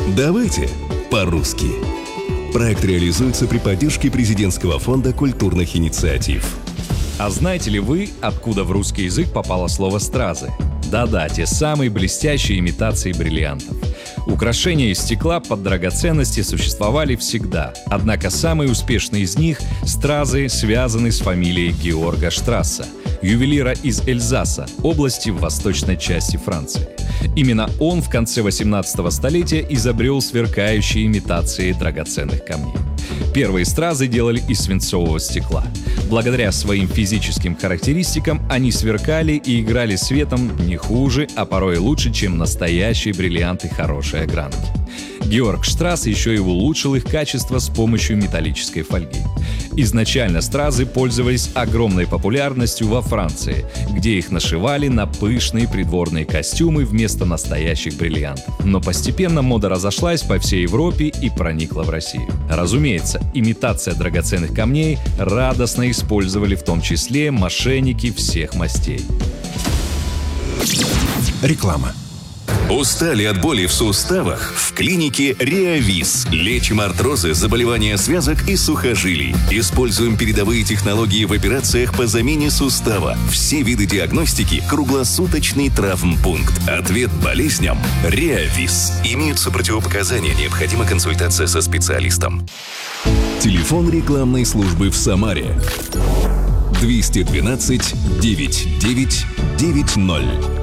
Давайте по-русски. Проект реализуется при поддержке Президентского фонда культурных инициатив. А знаете ли вы, откуда в русский язык попало слово «стразы»? Да-да, те самые блестящие имитации бриллиантов. Украшения из стекла под драгоценности существовали всегда. Однако самые успешные из них – стразы, связаны с фамилией Георга Штрасса, ювелира из Эльзаса, области в восточной части Франции. Именно он в конце 18 столетия изобрел сверкающие имитации драгоценных камней. Первые стразы делали из свинцового стекла. Благодаря своим физическим характеристикам они сверкали и играли светом не хуже, а порой лучше, чем настоящие бриллианты хорошей огранки. Георг Штрасс еще и улучшил их качество с помощью металлической фольги. Изначально стразы пользовались огромной популярностью во Франции, где их нашивали на пышные придворные костюмы вместо настоящих бриллиантов. Но постепенно мода разошлась по всей Европе и проникла в Россию. Разумеется, имитация драгоценных камней радостно использовали в том числе мошенники всех мастей. Реклама. Устали от боли в суставах? В клинике Реавис. Лечим артрозы, заболевания связок и сухожилий. Используем передовые технологии в операциях по замене сустава. Все виды диагностики. Круглосуточный травмпункт. Ответ болезням. Реавис. Имеются противопоказания. Необходима консультация со специалистом. Телефон рекламной службы в Самаре. 212 9990.